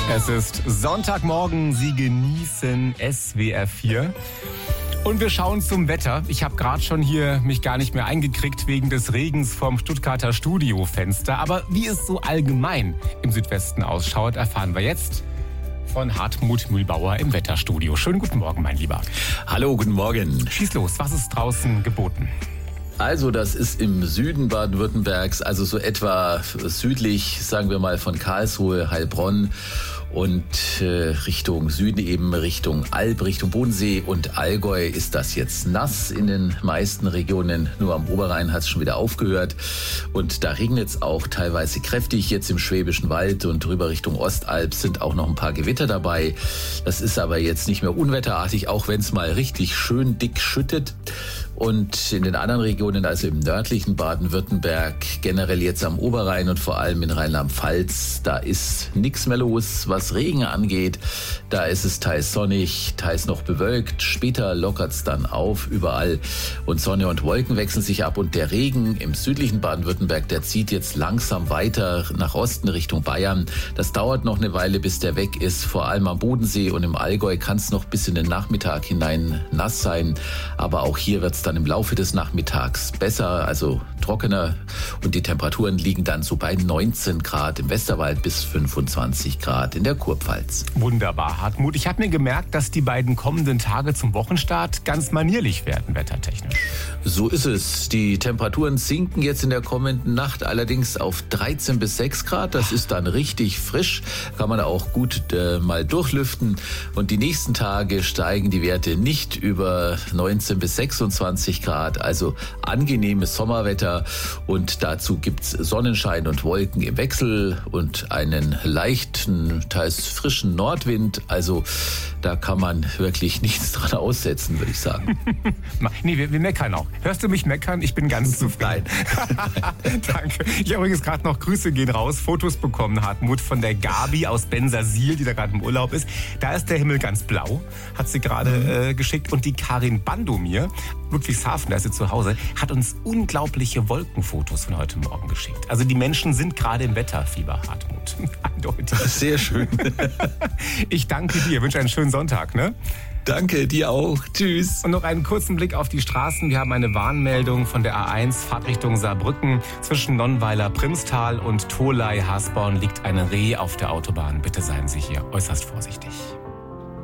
Es ist Sonntagmorgen, Sie genießen SWR 4. Und wir schauen zum Wetter. Ich habe gerade schon hier mich gar nicht mehr eingekriegt wegen des Regens vom Stuttgarter Studiofenster. Aber wie es so allgemein im Südwesten ausschaut, erfahren wir jetzt von Hartmut Mühlbauer im Wetterstudio. Schönen guten Morgen, mein Lieber. Hallo, guten Morgen. Schieß los, was ist draußen geboten? Also das ist im Süden Baden-Württembergs, also so etwa südlich, sagen wir mal von Karlsruhe, Heilbronn und Richtung Süden eben, Richtung Alb, Richtung Bodensee und Allgäu ist das jetzt nass in den meisten Regionen. Nur am Oberrhein hat es schon wieder aufgehört und da regnet es auch teilweise kräftig. Jetzt im Schwäbischen Wald und drüber Richtung Ostalb sind auch noch ein paar Gewitter dabei. Das ist aber jetzt nicht mehr unwetterartig, auch wenn es mal richtig schön dick schüttet. Und in den anderen Regionen, also im nördlichen Baden-Württemberg, generell jetzt am Oberrhein und vor allem in Rheinland-Pfalz, da ist nichts mehr los, was Regen angeht. Da ist es teils sonnig, teils noch bewölkt. Später lockert es dann auf überall und Sonne und Wolken wechseln sich ab. Und der Regen im südlichen Baden-Württemberg, der zieht jetzt langsam weiter nach Osten Richtung Bayern. Das dauert noch eine Weile, bis der weg ist. Vor allem am Bodensee und im Allgäu kann es noch bis in den Nachmittag hinein nass sein. Aber auch hier wird es dann im Laufe des Nachmittags besser, also trockener und die Temperaturen liegen dann so bei 19 Grad im Westerwald bis 25 Grad in der Kurpfalz. Wunderbar, Hartmut. Ich habe mir gemerkt, dass die beiden kommenden Tage zum Wochenstart ganz manierlich werden, wettertechnisch. So ist es. Die Temperaturen sinken jetzt in der kommenden Nacht allerdings auf 13 bis 6 Grad. Das ist dann richtig frisch, kann man auch gut mal durchlüften. Und die nächsten Tage steigen die Werte nicht über 19 bis 26 Grad, also angenehmes Sommerwetter. Und dazu gibt's Sonnenschein und Wolken im Wechsel und einen leichten, teils frischen Nordwind. Also da kann man wirklich nichts dran aussetzen, würde ich sagen. Nee, wir meckern auch. Hörst du mich meckern? Ich bin ganz zufrieden. Danke. Ich habe übrigens gerade noch Grüße gehen raus, Fotos bekommen, Hartmut, von der Gabi aus Bensersiel, die da gerade im Urlaub ist. Da ist der Himmel ganz blau, hat sie gerade geschickt. Und die Karin Bandomir, Ludwigshafen, da ist sie zu Hause, hat uns unglaubliche Wolkenfotos von heute Morgen geschickt. Also die Menschen sind gerade im Wetterfieber, Hartmut. Eindeutig. Sehr schön. Ich danke dir, wünsche einen schönen Sonntag, ne? Danke, dir auch. Tschüss. Und noch einen kurzen Blick auf die Straßen. Wir haben eine Warnmeldung von der A1 Fahrtrichtung Saarbrücken. Zwischen Nonnweiler-Primstal und Tholey-Hasborn liegt ein Reh auf der Autobahn. Bitte seien Sie hier äußerst vorsichtig.